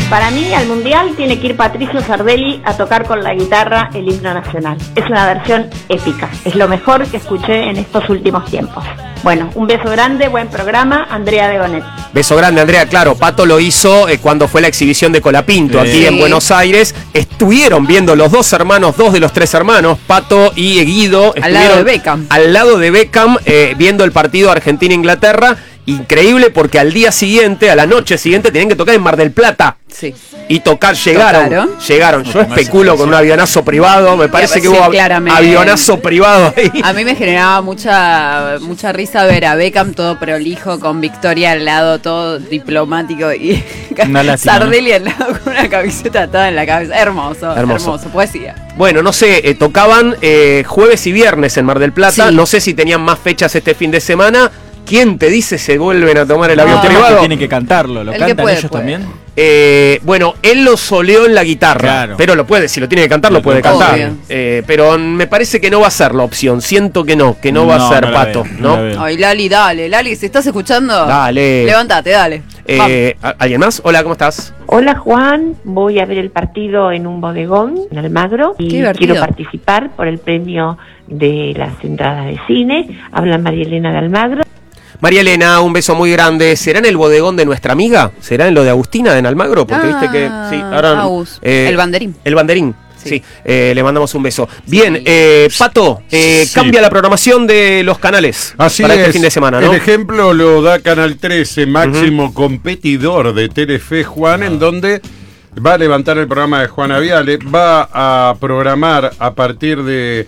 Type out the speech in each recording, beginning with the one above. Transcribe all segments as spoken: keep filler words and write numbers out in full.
Para mí, al Mundial tiene que ir Patricio Sardelli a tocar con la guitarra el himno nacional. Es una versión épica, es lo mejor que escuché en estos últimos tiempos. Bueno, un beso grande, buen programa, Andrea de Bonet. Beso grande, Andrea. Claro, Pato lo hizo eh, cuando fue la exhibición de Colapinto, sí, aquí en Buenos Aires. Estuvieron viendo los dos hermanos, dos de los tres hermanos, Pato y Guido. Al lado de Beckham. Al lado de Beckham, eh, viendo el partido Argentina-Inglaterra. Increíble porque al día siguiente, a la noche siguiente, tenían que tocar en Mar del Plata. Sí. Y tocar, llegaron. ¿Tocaron? Llegaron. Yo especulo con un avionazo privado. Me parece que sí, hubo claramente. avionazo privado ahí. A mí me generaba mucha mucha risa ver a Beckham todo prolijo, con Victoria al lado, todo diplomático. Y Sardelli al lado con una camiseta atada en la cabeza. Hermoso, hermoso, hermoso. Poesía. Bueno, no sé, eh, tocaban eh, jueves y viernes en Mar del Plata. Sí. No sé si tenían más fechas este fin de semana. ¿Quién te dice se vuelven a tomar el No, avión no, privado? Que tienen que cantarlo, ¿lo El cantan que puede, ellos puede. también? Eh, bueno, él lo soleó en la guitarra, Claro. pero lo puede, si lo tiene que cantar, lo Lo puede puede cantar. Eh, pero me parece que no va a ser la opción, siento que no, que no, va No, a ser no la Pato, veo, ¿no? no la veo. Ay, Lali, dale, Lali, si estás escuchando, Dale. levántate, dale. Eh, ¿Alguien más? Hola, ¿cómo estás? Hola Juan, voy a ver el partido en un bodegón en Almagro y Qué divertido. quiero participar por el premio de las entradas de cine. Habla María Elena de Almagro. María Elena, un beso muy grande. ¿Será en el bodegón de nuestra amiga? ¿Será en lo de Agustina en Almagro? Porque Ah, viste que sí, ahora Agus. eh, El banderín. El banderín. Sí, Sí. eh, le mandamos un beso. Bien, eh, Pato, eh, Sí. cambia la programación de los canales Así para es. este fin de semana, ¿no? El ejemplo lo da Canal trece, máximo competidor de Telefe, Juan, en donde va a levantar el programa de Juana Viale, va a programar a partir de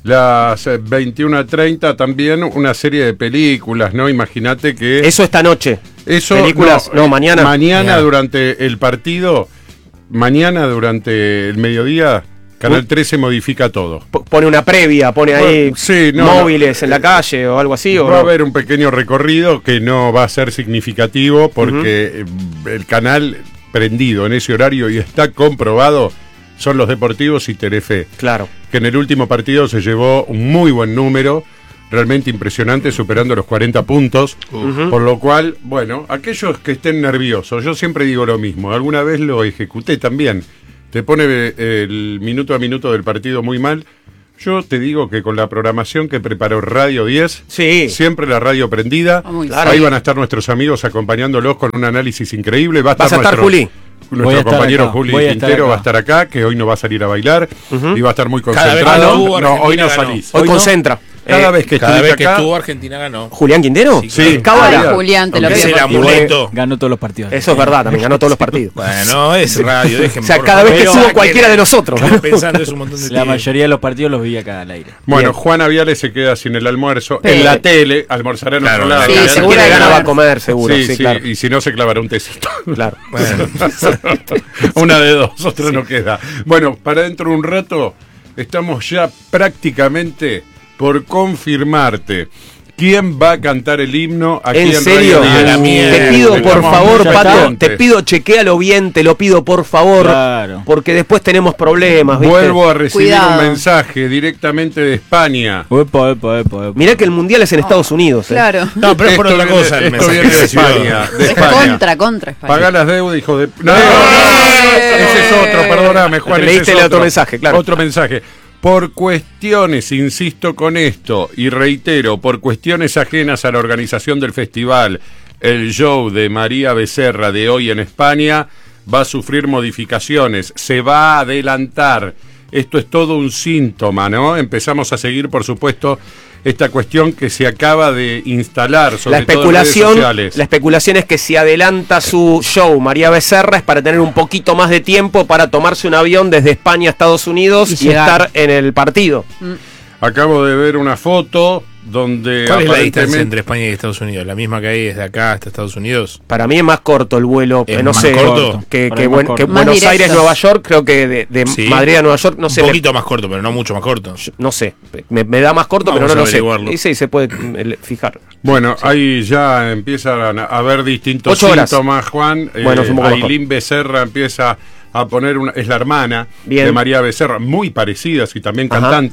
las veintiuna treinta también una serie de películas, ¿no? Imagínate que... Eso esta noche. Eso, películas, no, eh, mañana. Mañana Mañana. durante el partido, mañana durante el mediodía, Canal trece modifica todo. P- Pone una previa, pone ahí Bueno, sí, no, móviles no, en la calle o algo así. ¿o Va a no? haber un pequeño recorrido que no va a ser significativo porque uh-huh. el canal prendido en ese horario y está comprobado son los deportivos y Telefe. Claro. Que en el último partido se llevó un muy buen número, realmente impresionante, superando los cuarenta puntos. Uh-huh. Por lo cual, bueno, aquellos que estén nerviosos, yo siempre digo lo mismo, alguna vez lo ejecuté también. Te pone el minuto a minuto del partido muy mal. Yo te digo que con la programación que preparó Radio diez, sí. siempre la radio prendida, Oh, muy claro. ahí van a estar nuestros amigos acompañándolos con un análisis increíble. Va a estar, ¿Vas a estar, nuestro, Juli? nuestro Voy a estar compañero acá, Juli voy a estar Quintero acá. va a estar acá, que hoy no va a salir a bailar Ujú. y va a estar muy Cada vez que concentrado. estuvo, No, hoy no Argentina salís. Hoy no. concentra. Cada Eh, vez que Cada vez estuviste que acá, estuvo Argentina ganó. ¿Julián Quintero? Sí. El cábala. Ay, Julián, te lo Aunque pido. es el por favor. amuleto. Ganó todos los partidos. Eso es verdad, también ganó todos los partidos. Bueno, es radio, dejen O sea, por cada vez que favor. subo cualquiera de nosotros. Quedan pensando es un montón de La tiempo. mayoría de los partidos los vi acá al aire. bueno, Bien. Juana Viale se queda sin el almuerzo Pero- en la tele, almorzará en Claro, otro lado. Sí, Si seguro tiene que ganas no. va a comer, seguro. Sí, Sí, sí, claro. y si no se clavará un tecito. Claro. Bueno, Una de dos, otra no queda. Bueno, para dentro de un rato estamos ya prácticamente por confirmarte quién va a cantar el himno aquí en, ¿En serio? Radio diez. A la mierda. Te pido por Estamos favor, muy Pato, expectantes. te pido chequéalo bien, te lo pido por favor, Claro. porque después tenemos problemas, ¿viste? Vuelvo a recibir Cuidado. un mensaje directamente de España. Epa, epa, epa, epa. Mirá que el mundial es en Estados Unidos. ¿eh? Claro. no, pero es por Esto otra viene- cosa. el Esto mensaje viene de que recibió. España. De Es España. contra, contra España. Pagá las deudas, hijo de... No, no, no, no, ese es otro, perdóname, Juan. Te ese leíste es el otro mensaje, claro. Otro mensaje. Por cuestiones, insisto con esto, y reitero, por cuestiones ajenas a la organización del festival, el show de María Becerra de hoy en España va a sufrir modificaciones, se va a adelantar. Esto es todo un síntoma, ¿no? Empezamos a seguir, por supuesto, esta cuestión que se acaba de instalar sobre La todo en redes especulación, sociales. la especulación es que si adelanta su show María Becerra es para tener un poquito más de tiempo para tomarse un avión desde España a Estados Unidos Y y, llegar. estar en el partido. Acabo de ver una foto donde ¿Cuál es la aparentemente- distancia entre España y Estados Unidos? ¿La misma que hay desde acá hasta Estados Unidos? Para mí es más corto el vuelo, ¿Es eh, no más sé, corto? que, Para que mí más buen- corto. que Más Buenos directo. Aires, Nueva York, creo que de, de Sí. Madrid a Nueva York, no sé, Un me- poquito más corto, pero no mucho más corto. no sé, me, me da más corto, Vamos pero no a lo sé. averiguarlo. Y sí, se puede eh, fijar. Bueno, ahí ya empiezan a haber distintos Ocho horas. síntomas, Juan. Bueno, es un poco mejor. Ailín Becerra empieza a poner una, es la hermana Bien. de María Becerra, muy parecidas y también Ajá. cantante.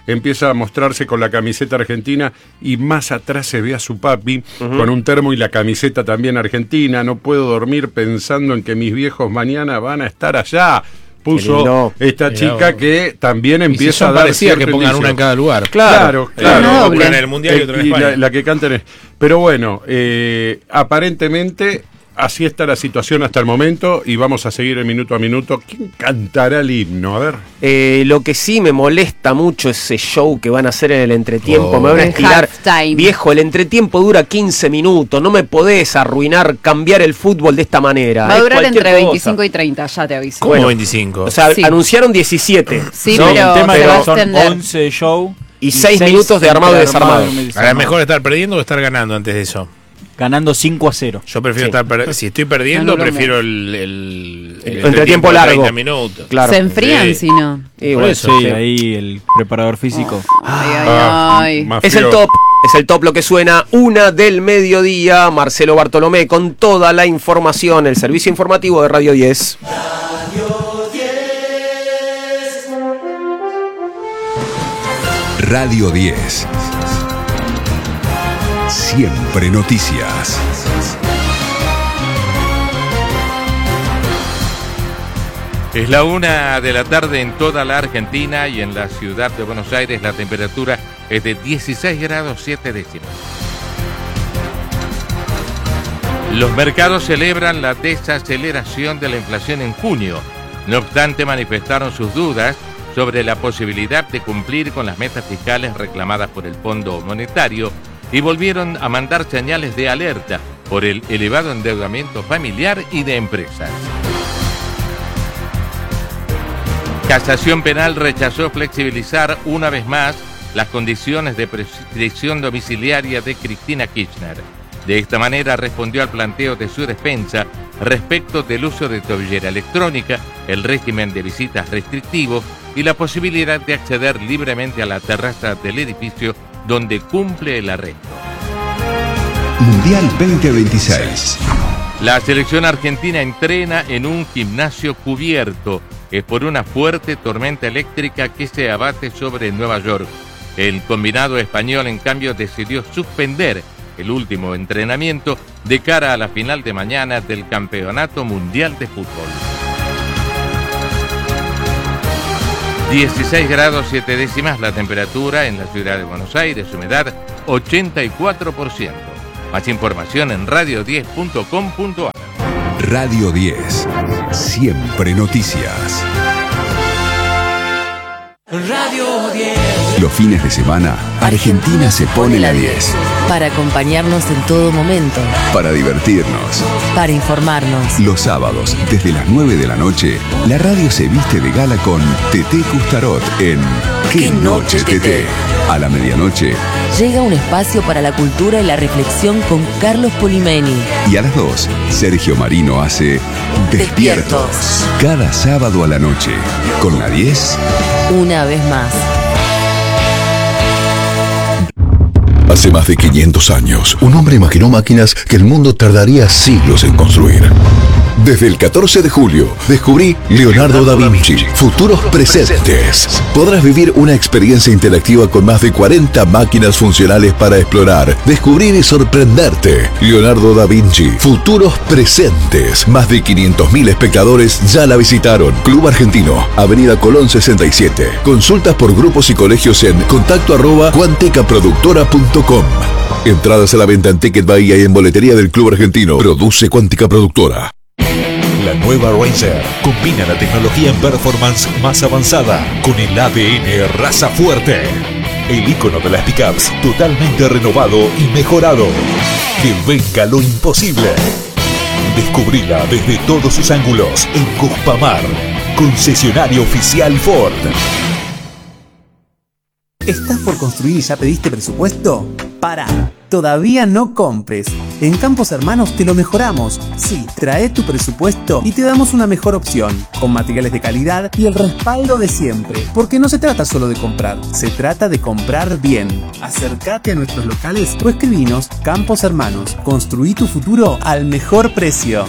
empieza a mostrarse con la camiseta argentina y más atrás se ve a su papi uh-huh. con un termo y la camiseta también argentina. No puedo dormir pensando en que mis viejos mañana van a estar allá. Puso esta chica que también empieza si a dar parecía que pongan una en cada lugar. Claro, claro. claro. Una en el Mundial y otra en España. La, la que canten es... Pero bueno, eh, aparentemente así está la situación hasta el momento y vamos a seguir el minuto a minuto. ¿Quién cantará el himno? A ver. Eh, lo que sí me molesta mucho es ese show que van a hacer en el entretiempo. Oh. Me van a estirar. Viejo, el entretiempo dura quince minutos. No me podés arruinar, cambiar el fútbol de esta manera. Va a durar entre cosa. veinticinco y treinta, ya te aviso. ¿Cómo bueno, veinticinco? O sea, sí. anunciaron diecisiete. Sí, ¿no? pero el tema se va a son extender. once show y seis minutos de armado y desarmado. Ahora es mejor estar perdiendo o estar ganando antes de eso. Ganando cinco a cero. Yo prefiero sí. estar per- si estoy perdiendo, no, no, prefiero el, el, el, el entretiempo largo. treinta minutos. Claro. Se enfrían sí. si no. Y bueno, eso, sí, sí, ahí el preparador físico. Oh. Ay, ay, ay. Ah, es el top. Es el top lo que suena, una del mediodía. Marcelo Bartolomé con toda la información, el servicio informativo de Radio diez. Radio diez. Radio diez. Siempre noticias. Es la una de la tarde en toda la Argentina y en la ciudad de Buenos Aires la temperatura es de dieciséis grados siete décimas. Los mercados celebran la desaceleración de la inflación en junio. No obstante, manifestaron sus dudas sobre la posibilidad de cumplir con las metas fiscales reclamadas por el Fondo Monetario y volvieron a mandar señales de alerta por el elevado endeudamiento familiar y de empresas. Casación Penal rechazó flexibilizar una vez más las condiciones de prisión domiciliaria de Cristina Kirchner. De esta manera respondió al planteo de su defensa respecto del uso de tobillera electrónica, el régimen de visitas restrictivo y la posibilidad de acceder libremente a la terraza del edificio donde cumple el arresto. Mundial veinte veintiséis. La selección argentina entrena en un gimnasio cubierto. Es por una fuerte tormenta eléctrica que se abate sobre Nueva York. El combinado español, en cambio, decidió suspender el último entrenamiento de cara a la final de mañana del Campeonato Mundial de Fútbol. dieciséis grados siete décimas la temperatura en la ciudad de Buenos Aires, humedad ochenta y cuatro por ciento. Más información en radio diez punto com punto a r. Radio diez. Siempre noticias. Radio diez. Los fines de semana, Argentina se pone la diez. Para acompañarnos en todo momento. Para divertirnos. Para informarnos. Los sábados, desde las nueve de la noche, la radio se viste de gala con Teté Custarot en ¿Qué noche, Teté? A la medianoche. Llega un espacio para la cultura y la reflexión con Carlos Polimeni. Y a las dos, Sergio Marino hace Despiertos. Despiertos. Cada sábado a la noche. Con la diez. Una vez más. Hace más de quinientos años, un hombre imaginó máquinas que el mundo tardaría siglos en construir. Desde el catorce de julio, descubrí Leonardo da Vinci, Futuros Presentes. Podrás vivir una experiencia interactiva con más de cuarenta máquinas funcionales para explorar, descubrir y sorprenderte. Leonardo da Vinci, Futuros Presentes. Más de quinientos mil espectadores ya la visitaron. Club Argentino, Avenida Colón sesenta y siete. Consultas por grupos y colegios en contacto arroba cuanticaproductora punto com. Entradas a la venta en Ticket Bahía y en boletería del Club Argentino. Produce Cuántica Productora. La nueva Ranger combina la tecnología en performance más avanzada con el A D N raza fuerte. El icono de las pickups totalmente renovado y mejorado. Que venga lo imposible. Descubrila desde todos sus ángulos en Cuspamar, concesionario oficial Ford. ¿Estás por construir y ya pediste presupuesto? Pará, todavía no compres. En Campos Hermanos te lo mejoramos. Sí, trae tu presupuesto y te damos una mejor opción, con materiales de calidad y el respaldo de siempre. Porque no se trata solo de comprar, se trata de comprar bien. Acércate a nuestros locales o escribinos. Campos Hermanos, construí tu futuro al mejor precio.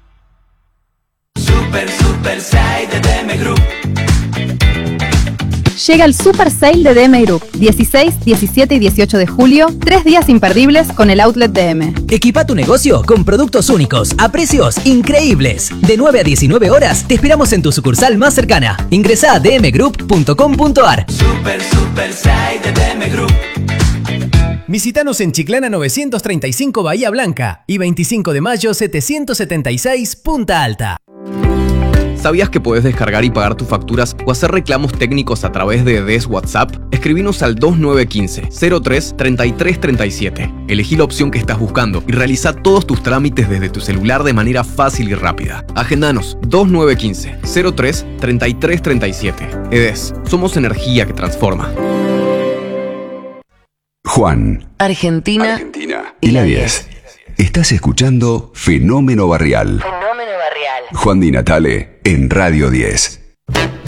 Super, super side de D M Group. llega el Super Sale de D M Group. dieciséis, diecisiete y dieciocho de julio, tres días imperdibles con el Outlet D M. Equipa tu negocio con productos únicos a precios increíbles. De nueve a diecinueve horas te esperamos en tu sucursal más cercana. Ingresa a d m group punto com punto a r. Super, super sale de D M Group. Visítanos en Chiclana novecientos treinta y cinco Bahía Blanca y veinticinco de mayo setecientos setenta y seis Punta Alta. ¿Sabías que podés descargar y pagar tus facturas o hacer reclamos técnicos a través de D E S WhatsApp? Escribinos al dos nueve uno cinco, cero tres, treinta y tres treinta y siete. Elegí la opción que estás buscando y realiza todos tus trámites desde tu celular de manera fácil y rápida. Agendanos dos nueve uno cinco, cero tres, treinta y tres treinta y siete. E D E S, somos energía que transforma. Juan, Argentina, Argentina y la diez. Estás escuchando Fenómeno Barrial. Fenómeno Barrial. Juan Di Natale en Radio diez.